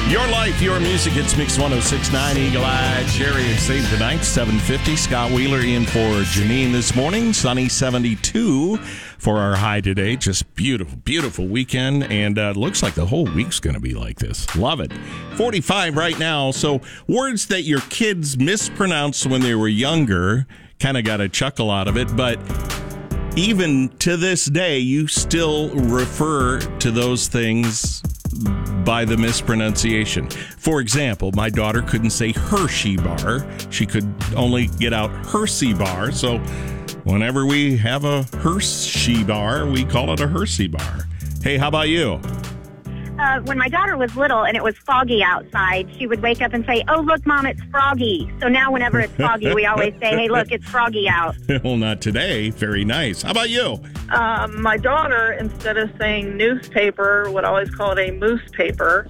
Your life, your music. It's Mix 106.9, Eagle Eye. Jerry and Save the Night, 7:50. Scott Wheeler in for Janine this morning. Sunny 72 for our high today. Just beautiful, beautiful weekend. And looks like the whole week's going to be like this. Love it. 45 right now. So words that your kids mispronounced when they were younger, kind of got a chuckle out of it. But even to this day, you still refer to those things by the mispronunciation. For example, my daughter couldn't say Hershey bar. She could only get out Hershey bar. So whenever we have a Hershey bar, we call it a Hershey bar. Hey, how about you? When my daughter was little and it was foggy outside, she would wake up and say, "Oh, look, Mom, it's froggy." So now whenever it's foggy, we always say, "Hey, look, it's froggy out." Well, not today. Very nice. How about you? My daughter, instead of saying newspaper, would always call it a moose paper.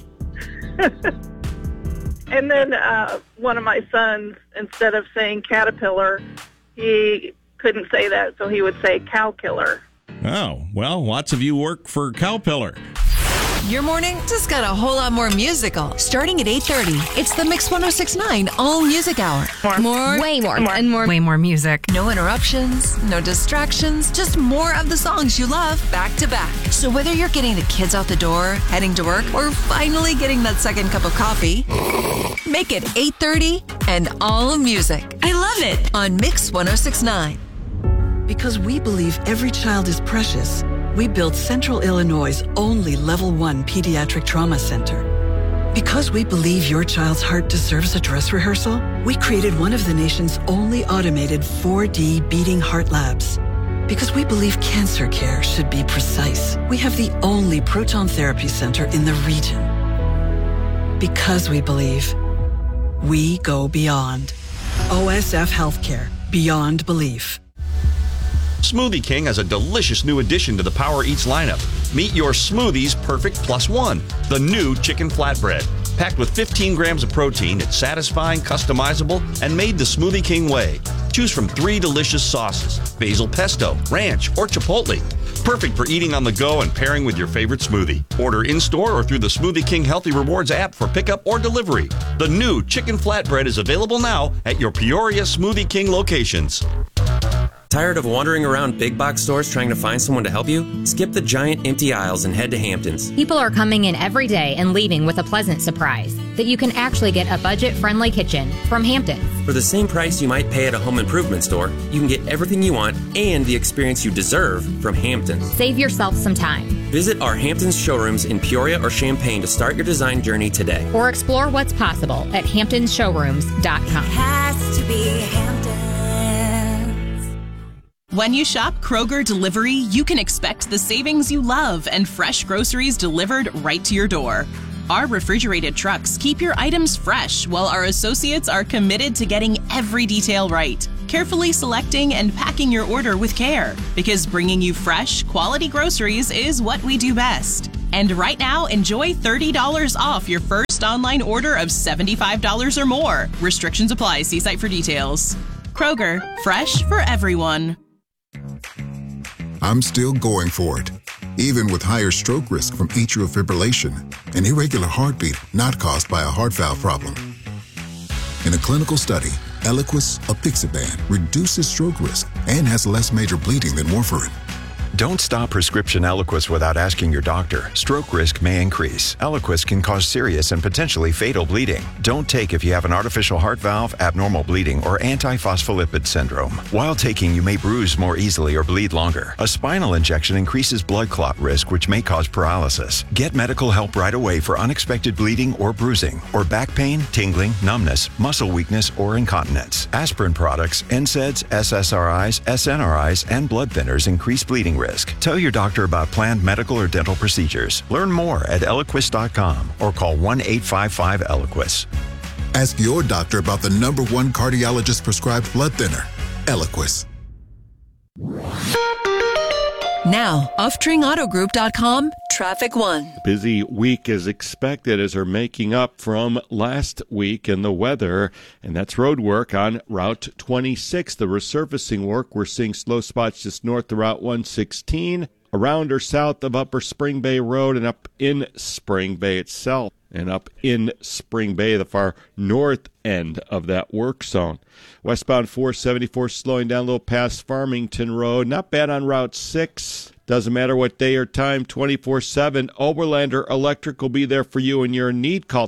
And then one of my sons, instead of saying caterpillar, he couldn't say that, so he would say cow killer. Oh, well, lots of you work for Cowpillar. Your morning just got a whole lot more musical. Starting at 8:30, it's the Mix 106.9 All Music Hour. Way more music. No interruptions, no distractions, just more of the songs you love back to back. So whether you're getting the kids out the door, heading to work, or finally getting that second cup of coffee, make it 8:30 and all music. I love it. On Mix 106.9. Because we believe every child is precious, we built Central Illinois' only Level 1 Pediatric Trauma Center. Because we believe your child's heart deserves a dress rehearsal, we created one of the nation's only automated 4D beating heart labs. Because we believe cancer care should be precise, we have the only proton therapy center in the region. Because we believe, we go beyond. OSF Healthcare, beyond belief. Smoothie King has a delicious new addition to the Power Eats lineup. Meet your Smoothies Perfect Plus One, the new chicken flatbread. Packed with 15 grams of protein, it's satisfying, customizable, and made the Smoothie King way. Choose from 3 delicious sauces: basil pesto, ranch, or chipotle. Perfect for eating on the go and pairing with your favorite smoothie. Order in-store or through the Smoothie King Healthy Rewards app for pickup or delivery. The new chicken flatbread is available now at your Peoria Smoothie King locations. Tired of wandering around big box stores trying to find someone to help you? Skip the giant empty aisles and head to Hamptons. People are coming in every day and leaving with a pleasant surprise that you can actually get a budget-friendly kitchen from Hamptons. For the same price you might pay at a home improvement store, you can get everything you want and the experience you deserve from Hamptons. Save yourself some time. Visit our Hamptons showrooms in Peoria or Champaign to start your design journey today. Or explore what's possible at hamptonsshowrooms.com. Has to be Hamptons. When you shop Kroger Delivery, you can expect the savings you love and fresh groceries delivered right to your door. Our refrigerated trucks keep your items fresh, while our associates are committed to getting every detail right, carefully selecting and packing your order with care, because bringing you fresh, quality groceries is what we do best. And right now, enjoy $30 off your first online order of $75 or more. Restrictions apply. See site for details. Kroger, fresh for everyone. I'm still going for it, even with higher stroke risk from atrial fibrillation, an irregular heartbeat not caused by a heart valve problem. In a clinical study, Eliquis apixaban reduces stroke risk and has less major bleeding than warfarin. Don't stop prescription Eliquis without asking your doctor. Stroke risk may increase. Eliquis can cause serious and potentially fatal bleeding. Don't take if you have an artificial heart valve, abnormal bleeding, or antiphospholipid syndrome. While taking, you may bruise more easily or bleed longer. A spinal injection increases blood clot risk, which may cause paralysis. Get medical help right away for unexpected bleeding or bruising, or back pain, tingling, numbness, muscle weakness, or incontinence. Aspirin products, NSAIDs, SSRIs, SNRIs, and blood thinners increase bleeding risk. Tell your doctor about planned medical or dental procedures. Learn more at Eliquis.com or call 1-855-ELIQUIS. Ask your doctor about the #1 cardiologist prescribed blood thinner, Eliquis. Now, OffTringAutoGroup.com, Traffic 1. Busy week is expected as we're making up from last week and the weather, and that's road work on Route 26. The resurfacing work, we're seeing slow spots just north of Route 116 around or south of Upper Spring Bay Road and up in Spring Bay itself. And up in Spring Bay, the far north end of that work zone. Westbound 474 slowing down a little past Farmington Road. Not bad on Route 6. Doesn't matter what day or time, 24/7. Oberlander Electric will be there for you in your need. Call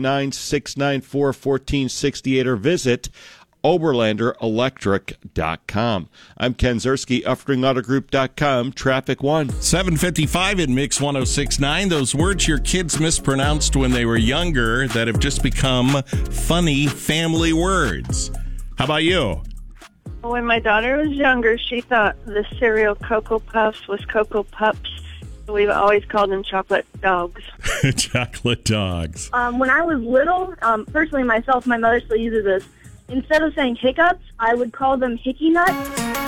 309-694-1468 or visit OberlanderElectric.com. I'm Ken Zerski, UffringAutoGroup.com, Traffic 1. 7:55 in Mix 106.9. Those words your kids mispronounced when they were younger that have just become funny family words. How about you? When my daughter was younger, she thought the cereal Cocoa Puffs was Cocoa Pups. We've always called them chocolate dogs. Chocolate dogs. When I was little, personally myself, my mother still uses this. Instead of saying hiccups, I would call them hickey nuts.